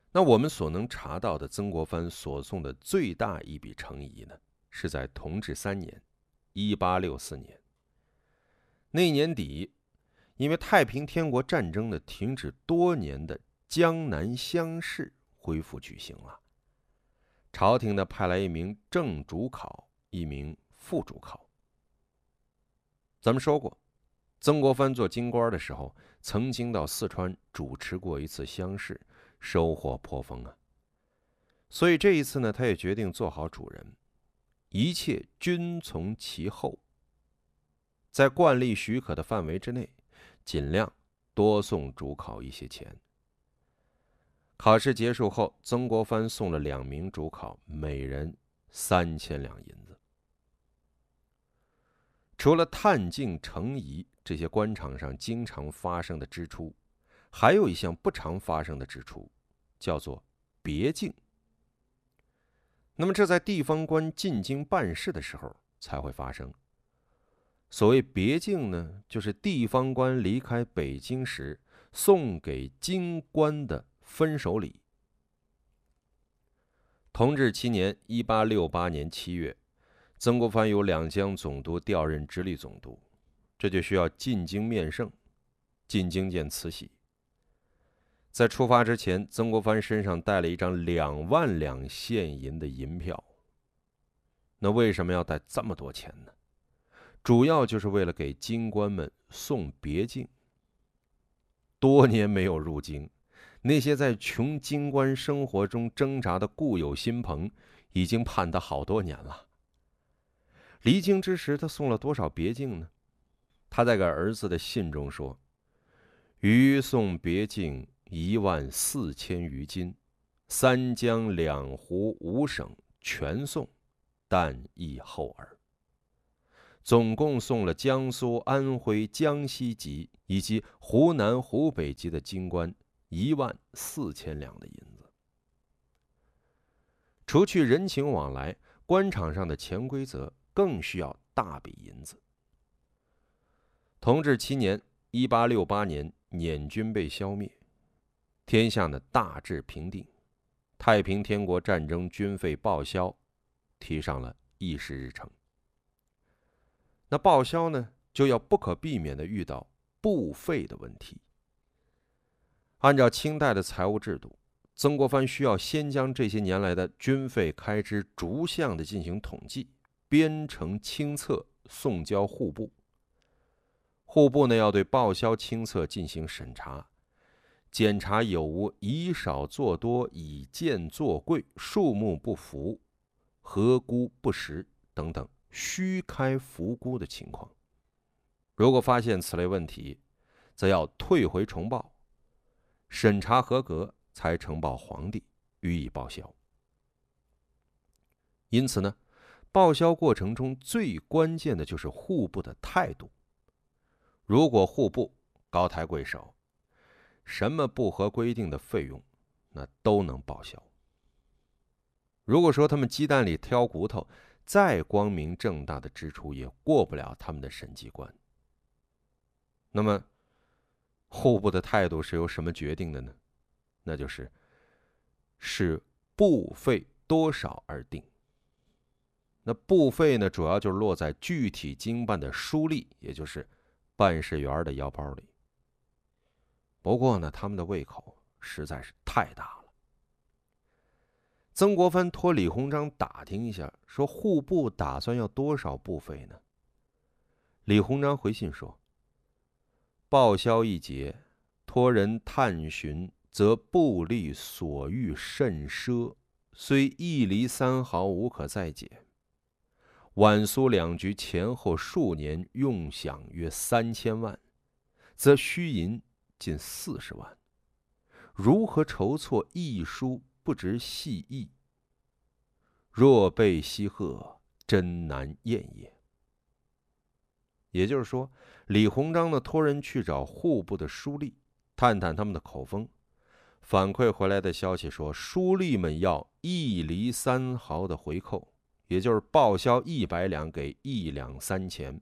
那我们所能查到的曾国藩所送的最大一笔诚意呢，是在同治3年，1864年。那年底，因为太平天国战争的停止多年的江南乡试恢复举行了，朝廷呢派来一名正主考，一名副主考。咱们说过，曾国藩做京官的时候，曾经到四川主持过一次乡试，收获颇丰啊。所以这一次呢，他也决定做好主人，一切均从其后，在惯例许可的范围之内，尽量多送主考一些钱。考试结束后，曾国藩送了2名主考，每人3000两银子。除了探镜、程仪这些官场上经常发生的支出，还有一项不常发生的支出，叫做别境。那么这在地方官进京办事的时候才会发生。所谓别境呢，就是地方官离开北京时送给京官的分手礼。同治7年，1868年7月，曾国藩由两江总督调任直隶总督，这就需要进京面圣，进京见慈禧。在出发之前，曾国藩身上带了一张2万两现银的银票。那为什么要带这么多钱呢？主要就是为了给京官们送别境。多年没有入京，那些在穷京官生活中挣扎的故友亲朋，已经盼他好多年了。离京之时，他送了多少别境呢？他在给儿子的信中说：“余送别境14000余金，三江两湖5省全送，但亦后耳。”总共送了江苏、安徽、江西籍以及湖南、湖北籍的京官14000两的银子。除去人情往来，官场上的潜规则更需要大笔银子。同治7年，1868年，捻军被消灭，天下呢大致平定，太平天国战争军费报销提上了议事日程。那报销呢，就要不可避免地遇到布费的问题。按照清代的财务制度，曾国藩需要先将这些年来的军费开支逐项地进行统计，编成清册，送交户部。户部呢要对报销清册进行审查，检查有无以少作多、以贱作贵、数目不符、核估不实等等虚开浮估的情况。如果发现此类问题，则要退回重报，审查合格才呈报皇帝予以报销。因此呢，报销过程中最关键的就是户部的态度。如果户部高抬贵手，什么不合规定的费用，那都能报销。如果说他们鸡蛋里挑骨头，再光明正大的支出也过不了他们的审计关。那么户部的态度是由什么决定的呢？那就是部费多少而定。那部费呢，主要就是落在具体经办的书吏，也就是办事员的腰包里。不过呢，他们的胃口实在是太大了。曾国藩托李鸿章打听一下，说户部打算要多少部费呢？李鸿章回信说：“报销一节，托人探寻，则部吏所欲甚奢，虽1厘3毫无可再减。皖苏两局前后数年用饷约3000万，则虚银近40万。如何筹措一书不值细意？若被西贺，真难验也。”也就是说，李鸿章呢托人去找户部的书吏，探探他们的口风。反馈回来的消息说，书吏们要1厘3毫的回扣，也就是报销100两给1两3钱。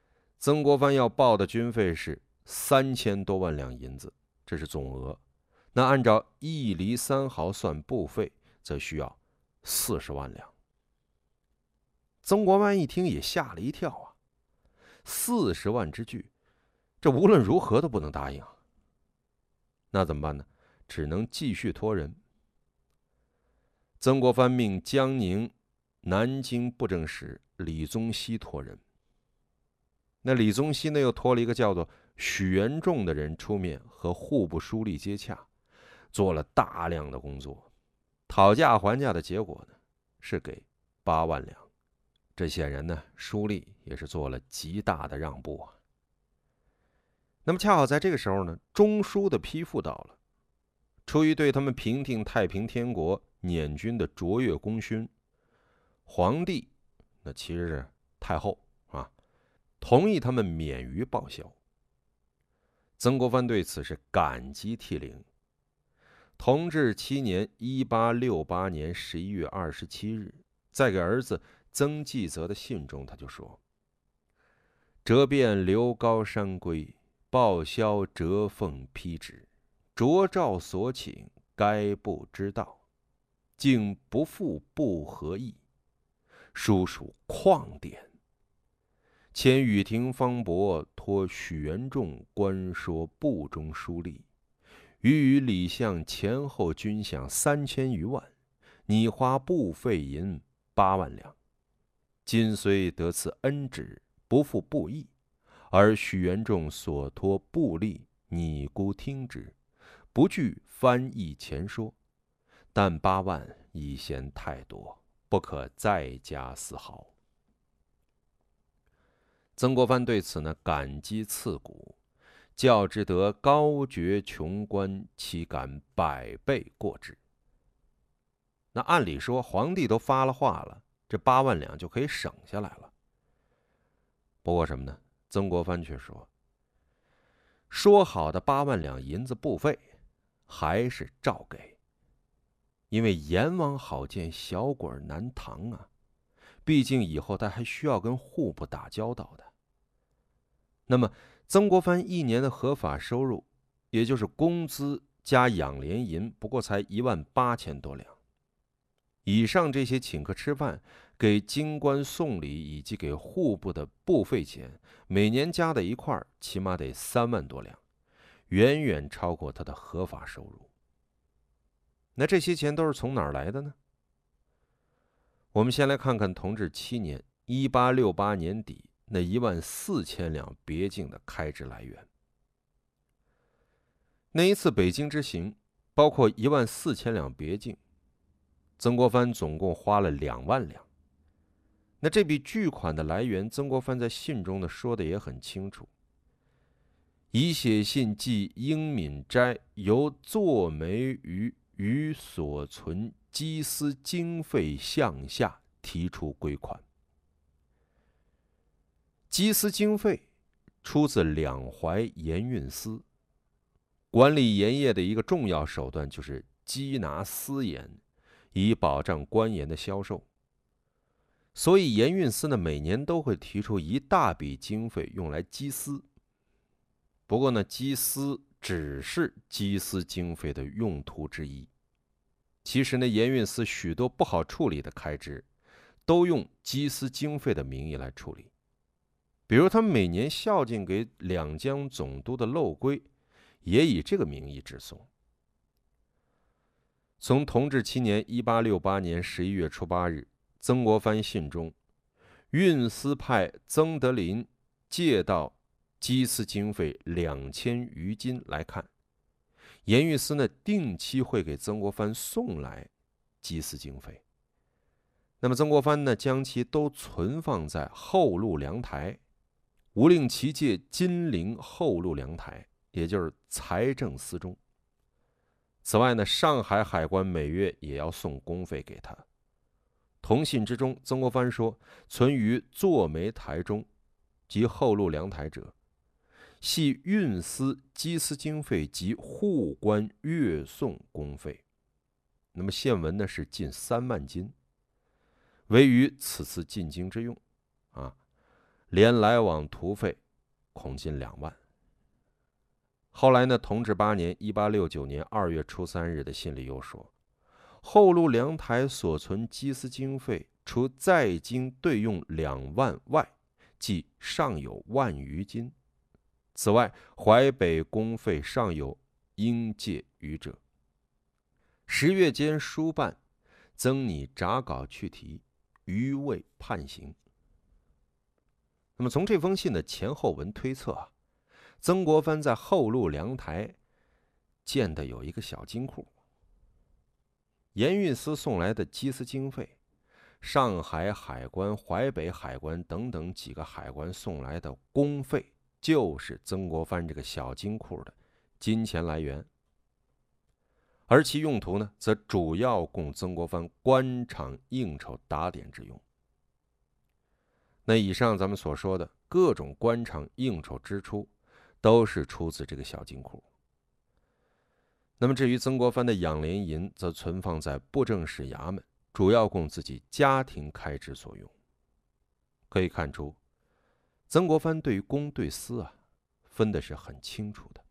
曾国藩要报的军费是3000多万两银子，这是总额。 那按照1厘3毫算布费，则需要40万两。曾国藩一听也吓了一跳啊，40万之巨，这无论如何都不能答应啊。那怎么办呢？只能继续托人。曾国藩命江宁、南京布政使李宗羲托人。那李宗羲呢，又托了一个叫做许元仲的人出面和户部书吏接洽，做了大量的工作，讨价还价的结果呢，是给8万两。这显然呢，书吏也是做了极大的让步啊。那么恰好在这个时候呢，中书的批复到了，出于对他们平定太平天国捻军的卓越功勋，皇帝那其实是太后啊，同意他们免于报销。曾国藩对此是感激涕零。同治7年1868年11月27日，在给儿子曾纪泽的信中，他就说：“折便留高山归，报销折奉批旨，着诏所请，该不知道，竟不复不合意，殊属旷典。前雨亭方伯托许元仲官说部中书吏，予与李相前后均饷3000余万，拟花布费银8万两。今虽得此恩旨，不负布意，而许元仲所托部吏，拟孤听之，不具翻译前说，但8万已嫌太多，不可再加丝毫。”曾国藩对此呢感激刺骨，教之得高爵穷官，岂敢百倍过之。那按理说皇帝都发了话了，这8万两就可以省下来了。不过什么呢？曾国藩却说好的8万两银子布费还是照给，因为阎王好见小鬼难逃啊，毕竟以后他还需要跟户部打交道的。那么曾国藩一年的合法收入，也就是工资加养廉银，不过才18000多两。以上这些请客吃饭、给京官送礼以及给户部的布费钱，每年加在一块儿，起码得3万多两，远远超过他的合法收入。那这些钱都是从哪儿来的呢？我们先来看看同治7年1868年底那14000两别境的开支来源。那一次北京之行，包括14000两别境，曾国藩总共花了2万两。那这笔巨款的来源，曾国藩在信中呢说的也很清楚：“已写信寄英敏斋，由作媒于所存积私经费项下提出归款。”积私经费出自两淮盐运司，管理盐业的一个重要手段就是缉拿私盐，以保障官盐的销售。所以盐运司呢，每年都会提出一大笔经费用来缉私。不过呢，缉私只是缉私经费的用途之一。其实呢，盐运司许多不好处理的开支，都用缉私经费的名义来处理。比如他们每年孝敬给两江总督的漏规，也以这个名义致送。从同治7年1868年11月初8日，曾国藩信中，运司派曾德林借到缉私经费2000余金来看，盐运司呢定期会给曾国藩送来缉私经费。那么曾国藩呢将其都存放在后路粮台，无令其借金陵后路粮台，也就是财政司中。此外呢，上海海关每月也要送公费给他。同信之中，曾国藩说：“存于作媒台中，及后路粮台者，系运司缉私经费及户官月送公费。”那么现文呢是近3万金，为于此次进京之用，连来往途费恐近2万。 后来呢，同治8年（1869年2月初3日）的信里又说，后路粮台所存缉私经费，除在京对用2万外，即尚有1万余金。此外，淮北公费尚有应借余者。10月间书办，增拟札稿去题，余未判刑。那么从这封信的前后文推测啊，曾国藩在后路粮台建的有一个小金库，盐运司送来的缉私经费，上海海关、淮北海关等等几个海关送来的公费，就是曾国藩这个小金库的金钱来源，而其用途呢，则主要供曾国藩官场应酬打点之用。那以上咱们所说的各种官场应酬支出，都是出自这个小金库。那么至于曾国藩的养廉银，则存放在布政使衙门，主要供自己家庭开支所用。可以看出，曾国藩对于公对私啊，分的是很清楚的。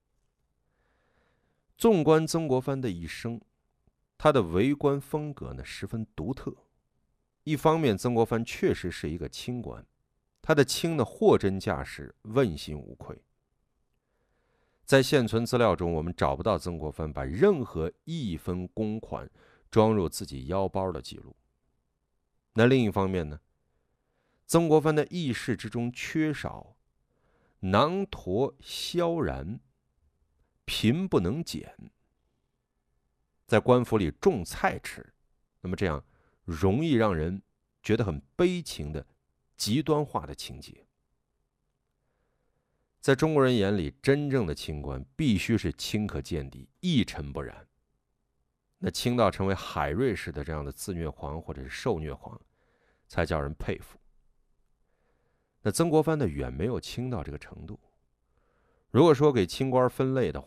纵观曾国藩的一生，他的为官风格呢十分独特。一方面，曾国藩确实是一个清官，他的清呢货真价实，问心无愧。在现存资料中，我们找不到曾国藩把任何1分公款装入自己腰包的记录。那另一方面呢，曾国藩的轶事之中缺少囊橐萧然，贫不能俭，在官府里种菜吃，那么这样容易让人觉得很悲情的极端化的情节。在中国人眼里，真正的清官必须是清可见底，一尘不染。那清到成为海瑞式的这样的自虐狂或者是受虐狂，才叫人佩服。那曾国藩呢，远没有清到这个程度。如果说给清官分类的话，